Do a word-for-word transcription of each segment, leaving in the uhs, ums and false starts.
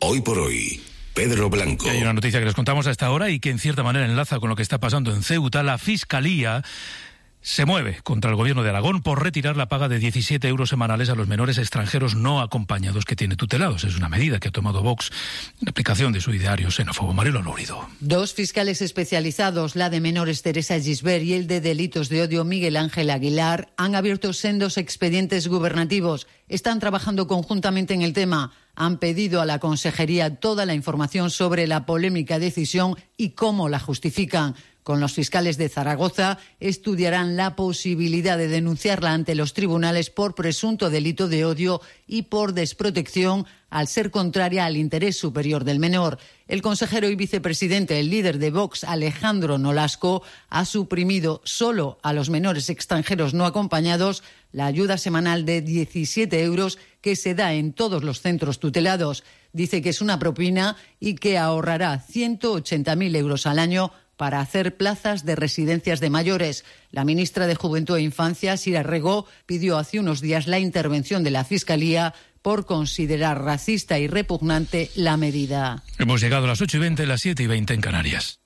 Hoy por hoy, Pedro Blanco. Hay una noticia que les contamos a esta hora y que en cierta manera enlaza con lo que está pasando en Ceuta. La Fiscalía se mueve contra el gobierno de Aragón por retirar la paga de diecisiete euros semanales a los menores extranjeros no acompañados que tiene tutelados. Es una medida que ha tomado Vox en aplicación de su ideario xenófobo. Marielo Lórido. Dos fiscales especializados, la de menores Teresa Gisbert y el de delitos de odio Miguel Ángel Aguilar, han abierto sendos expedientes gubernativos. Están trabajando conjuntamente en el tema. Han pedido a la Consejería toda la información sobre la polémica decisión y cómo la justifican. Con los fiscales de Zaragoza estudiarán la posibilidad de denunciarla ante los tribunales por presunto delito de odio y por desprotección al ser contraria al interés superior del menor. El consejero y vicepresidente, el líder de Vox, Alejandro Nolasco, ha suprimido solo a los menores extranjeros no acompañados la ayuda semanal de diecisiete euros que se da en todos los centros tutelados. Dice que es una propina y que ahorrará ciento ochenta mil euros al año para hacer plazas de residencias de mayores. La ministra de Juventud e Infancia, Sira Rego, pidió hace unos días la intervención de la Fiscalía por considerar racista y repugnante la medida. Hemos llegado a las ocho y veinte, las siete y veinte en Canarias.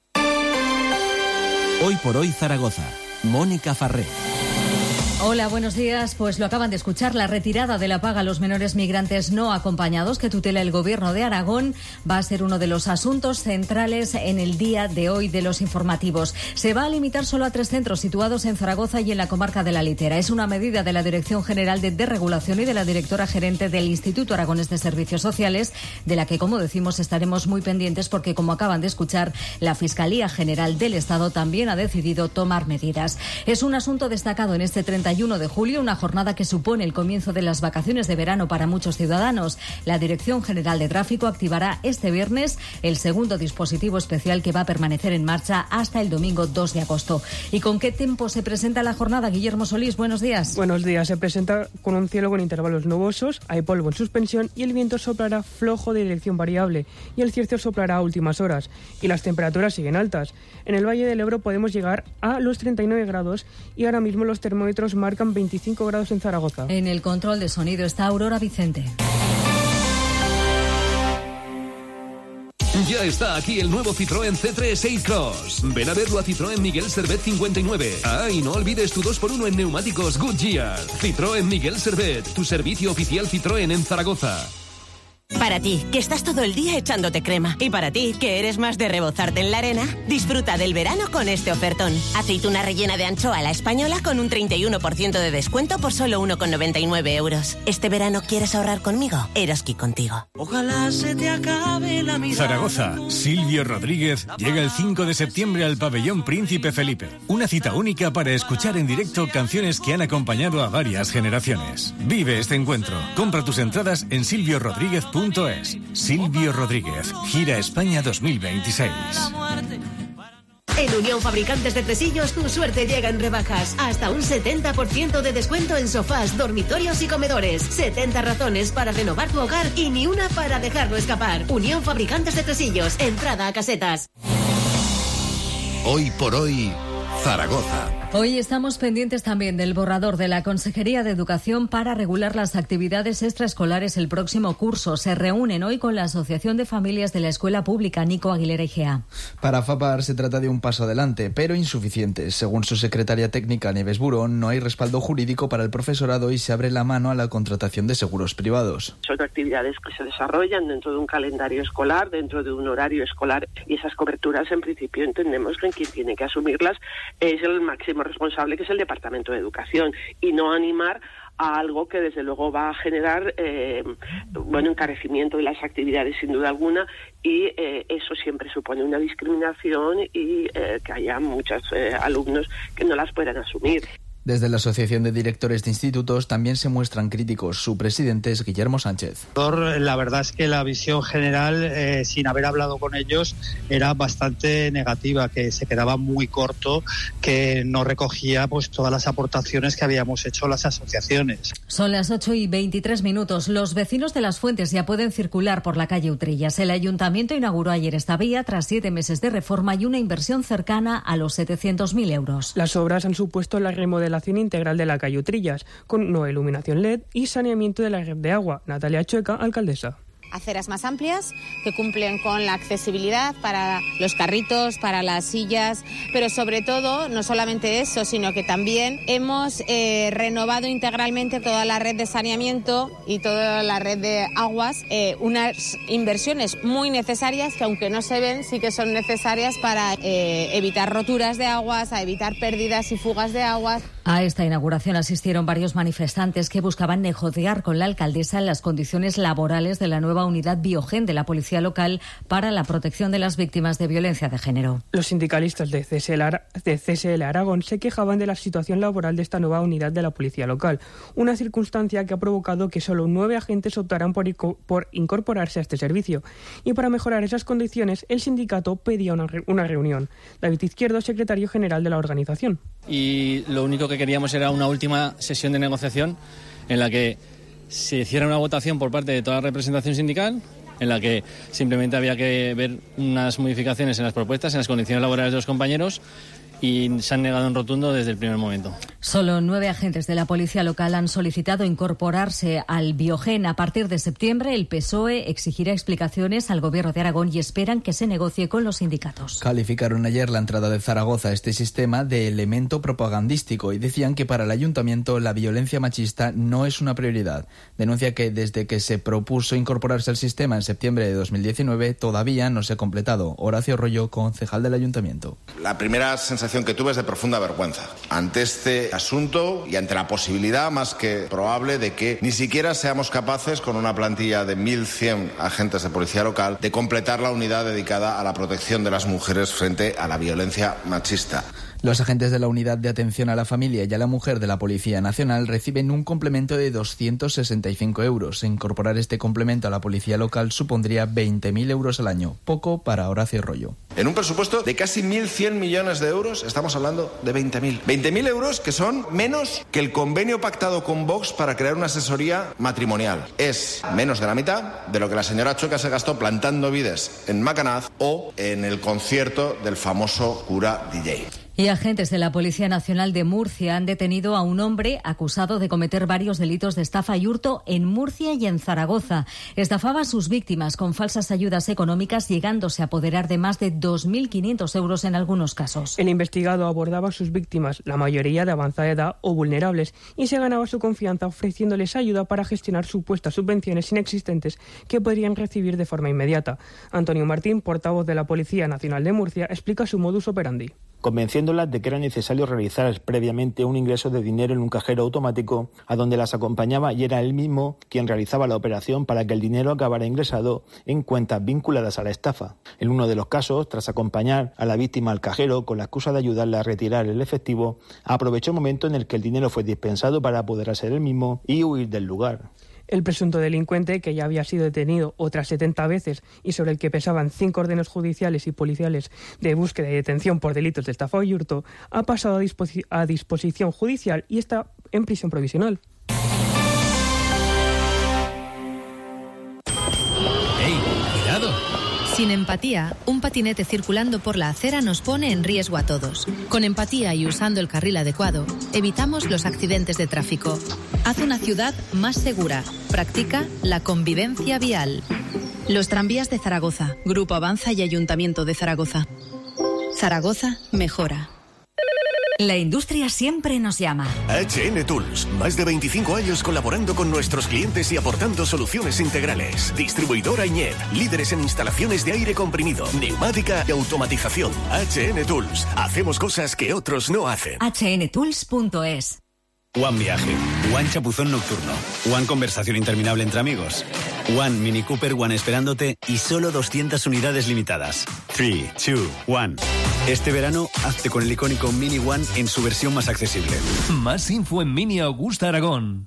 Hoy por hoy Zaragoza. Mónica Farré. Hola, buenos días. Pues lo acaban de escuchar, la retirada de la paga a los menores migrantes no acompañados que tutela el Gobierno de Aragón va a ser uno de los asuntos centrales en el día de hoy de los informativos. Se va a limitar solo a tres centros situados en Zaragoza y en la comarca de la Litera. Es una medida de la Dirección General de Desregulación y de la directora gerente del Instituto Aragonés de Servicios Sociales, de la que, como decimos, estaremos muy pendientes porque, como acaban de escuchar, la Fiscalía General del Estado también ha decidido tomar medidas. Es un asunto destacado en este treinta y uno de julio, una jornada que supone el comienzo de las vacaciones de verano para muchos ciudadanos. La Dirección General de Tráfico activará este viernes el segundo dispositivo especial que va a permanecer en marcha hasta el domingo dos de agosto. ¿Y con qué tiempo se presenta la jornada? Guillermo Solís, buenos días. Buenos días. Se presenta con un cielo con intervalos nubosos, hay polvo en suspensión y el viento soplará flojo de dirección variable y el cierzo soplará a últimas horas y las temperaturas siguen altas. En el Valle del Ebro podemos llegar a los treinta y nueve grados y ahora mismo los termómetros marcan veinticinco grados en Zaragoza. En el control de sonido está Aurora Vicente. Ya está aquí el nuevo Citroën C tres e-Cross. Ven a verlo a Citroën Miguel Servet cincuenta y nueve. Ah, y no olvides tu dos por uno en neumáticos Goodyear. Citroën Miguel Servet, tu servicio oficial Citroën en Zaragoza. Para ti, que estás todo el día echándote crema. Y para ti, que eres más de rebozarte en la arena, disfruta del verano con este ofertón. Aceituna rellena de anchoa a la española con un treinta y uno por ciento de descuento por solo uno con noventa y nueve euros. ¿Este verano quieres ahorrar conmigo? Eroski contigo. Ojalá se te acabe la mirada. Zaragoza, Silvio Rodríguez llega el cinco de septiembre al Pabellón Príncipe Felipe. Una cita única para escuchar en directo canciones que han acompañado a varias generaciones. Vive este encuentro. Compra tus entradas en silvio rodríguez punto es. Silvio Rodríguez, Gira España dos mil veintiséis. En Unión Fabricantes de Tresillos tu suerte llega en rebajas. Hasta un setenta por ciento de descuento en sofás, dormitorios y comedores. setenta razones para renovar tu hogar y ni una para dejarlo escapar. Unión Fabricantes de Tresillos, entrada a casetas. Hoy por hoy, Zaragoza. Hoy estamos pendientes también del borrador de la Consejería de Educación para regular las actividades extraescolares el próximo curso. Se reúnen hoy con la Asociación de Familias de la Escuela Pública Nico Aguilera Igea. Para FAPAR se trata de un paso adelante, pero insuficiente. Según su secretaria técnica Nieves Burón, no hay respaldo jurídico para el profesorado y se abre la mano a la contratación de seguros privados. Son actividades que se desarrollan dentro de un calendario escolar, dentro de un horario escolar, y esas coberturas en principio entendemos que quien tiene que asumirlas es el máximo responsable, que es el Departamento de Educación, y no animar a algo que desde luego va a generar eh, bueno, encarecimiento de las actividades sin duda alguna, y eh, eso siempre supone una discriminación y eh, que haya muchos eh, alumnos que no las puedan asumir. Desde la Asociación de Directores de Institutos también se muestran críticos. Su presidente es Guillermo Sánchez. La verdad es que la visión general, eh, sin haber hablado con ellos, era bastante negativa, que se quedaba muy corto, que no recogía pues todas las aportaciones que habíamos hecho las asociaciones. Son las ocho y veintitrés minutos. Los vecinos de Las Fuentes ya pueden circular por la calle Utrillas. El Ayuntamiento inauguró ayer esta vía tras siete meses de reforma y una inversión cercana a los setecientos mil euros. Las obras han supuesto la remodelación integral de la calle Utrillas, con nueva iluminación L E D y saneamiento de la red de agua. Natalia Chueca, alcaldesa. aceras más amplias, que cumplen con la accesibilidad para los carritos, para las sillas, pero sobre todo, no solamente eso, sino que también hemos eh, renovado integralmente toda la red de saneamiento y toda la red de aguas, eh, unas inversiones muy necesarias que aunque no se ven, sí que son necesarias para eh, evitar roturas de aguas, a evitar pérdidas y fugas de aguas. A esta inauguración asistieron varios manifestantes que buscaban negociar con la alcaldesa las condiciones laborales de la nueva unidad Biogen de la policía local para la protección de las víctimas de violencia de género. Los sindicalistas de C S L, Ar- de C S L Aragón se quejaban de la situación laboral de esta nueva unidad de la policía local, una circunstancia que ha provocado que solo nueve agentes optaran por, ico- por incorporarse a este servicio. Y para mejorar esas condiciones, el sindicato pedía una, re- una reunión. David Izquierdo, secretario general de la organización. Y lo único que queríamos era una última sesión de negociación en la que se hiciera una votación por parte de toda la representación sindical, en la que simplemente había que ver unas modificaciones en las propuestas, en las condiciones laborales de los compañeros, y se han negado en rotundo desde el primer momento. Solo nueve agentes de la policía local han solicitado incorporarse al Biogen. A partir de septiembre, el P S O E exigirá explicaciones al Gobierno de Aragón y esperan que se negocie con los sindicatos. Calificaron ayer la entrada de Zaragoza a este sistema de elemento propagandístico y decían que para el ayuntamiento la violencia machista no es una prioridad. Denuncia que desde que se propuso incorporarse al sistema en septiembre de dos mil diecinueve todavía no se ha completado. Horacio Rollo, concejal del ayuntamiento. La primera sensación que tuve es de profunda vergüenza ante este asunto y ante la posibilidad más que probable de que ni siquiera seamos capaces, con una plantilla de mil cien agentes de policía local, de completar la unidad dedicada a la protección de las mujeres frente a la violencia machista. Los agentes de la Unidad de Atención a la Familia y a la Mujer de la Policía Nacional reciben un complemento de doscientos sesenta y cinco euros. Incorporar este complemento a la policía local supondría veinte mil euros al año, poco para Horacio Rollo. En un presupuesto de casi mil cien millones de euros, estamos hablando de veinte mil. veinte mil euros que son menos que el convenio pactado con Vox para crear una asesoría matrimonial. Es menos de la mitad de lo que la señora Choca se gastó plantando vides en Macanaz o en el concierto del famoso cura D J. Y agentes de la Policía Nacional de Murcia han detenido a un hombre acusado de cometer varios delitos de estafa y hurto en Murcia y en Zaragoza. Estafaba a sus víctimas con falsas ayudas económicas, llegándose a apoderar de más de dos mil quinientos euros en algunos casos. El investigado abordaba a sus víctimas, la mayoría de avanzada edad o vulnerables, y se ganaba su confianza ofreciéndoles ayuda para gestionar supuestas subvenciones inexistentes que podrían recibir de forma inmediata. Antonio Martín, portavoz de la Policía Nacional de Murcia, explica su modus operandi. Convenciéndolas de que era necesario realizar previamente un ingreso de dinero en un cajero automático a donde las acompañaba y era él mismo quien realizaba la operación para que el dinero acabara ingresado en cuentas vinculadas a la estafa. En uno de los casos, tras acompañar a la víctima al cajero con la excusa de ayudarle a retirar el efectivo, aprovechó el momento en el que el dinero fue dispensado para apoderarse él mismo y huir del lugar. El presunto delincuente, que ya había sido detenido otras setenta veces y sobre el que pesaban cinco órdenes judiciales y policiales de búsqueda y detención por delitos de estafa y hurto, ha pasado a, disposi- a disposición judicial y está en prisión provisional. ¡Ey, cuidado! Sin empatía, un patinete circulando por la acera nos pone en riesgo a todos. Con empatía y usando el carril adecuado, evitamos los accidentes de tráfico. Haz una ciudad más segura. Practica la convivencia vial. Los tranvías de Zaragoza, Grupo Avanza y Ayuntamiento de Zaragoza. Zaragoza mejora. La industria siempre nos llama. H N Tools, más de veinticinco años colaborando con nuestros clientes y aportando soluciones integrales. Distribuidora Iñep, líderes en instalaciones de aire comprimido, neumática y automatización. H N Tools, hacemos cosas que otros no hacen. H N Tools punto es. One Viaje, One Chapuzón Nocturno, One Conversación Interminable entre amigos, One Mini Cooper One esperándote y solo doscientas unidades limitadas. tres, dos, uno. Este verano, hazte con el icónico Mini One en su versión más accesible. Más info en Mini Augusta Aragón.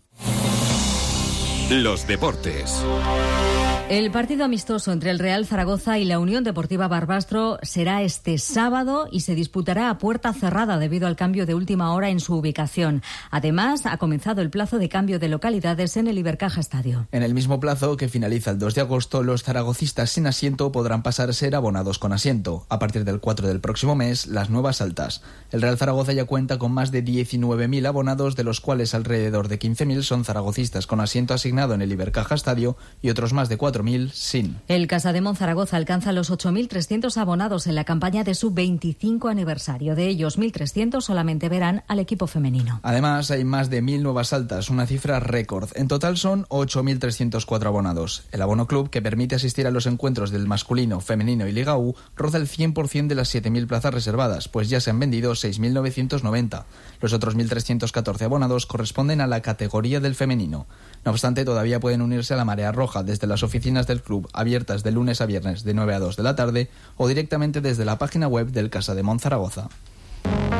Los deportes. El partido amistoso entre el Real Zaragoza y la Unión Deportiva Barbastro será este sábado y se disputará a puerta cerrada debido al cambio de última hora en su ubicación. Además, ha comenzado el plazo de cambio de localidades en el Ibercaja Estadio. En el mismo plazo, que finaliza el dos de agosto, los zaragocistas sin asiento podrán pasar a ser abonados con asiento. A partir del cuatro del próximo mes, las nuevas altas. El Real Zaragoza ya cuenta con más de diecinueve mil abonados, de los cuales alrededor de quince mil son zaragocistas con asiento asignado en el Ibercaja Estadio y otros más de cuatro cuatro mil sin. El Casa de Monzaragoza alcanza los ocho mil trescientos abonados en la campaña de su veinticinco aniversario. De ellos, mil trescientos solamente verán al equipo femenino. Además, hay más de mil nuevas altas, una cifra récord. En total son ocho mil trescientos cuatro abonados. El abono club, que permite asistir a los encuentros del masculino, femenino y Liga U, roza el cien por ciento de las siete mil plazas reservadas, pues ya se han vendido seis mil novecientos noventa. Los otros mil trescientos catorce abonados corresponden a la categoría del femenino. No obstante, todavía pueden unirse a la Marea Roja desde las oficinas del club, abiertas de lunes a viernes de nueve a dos de la tarde, o directamente desde la página web del Casa de Monzaragoza.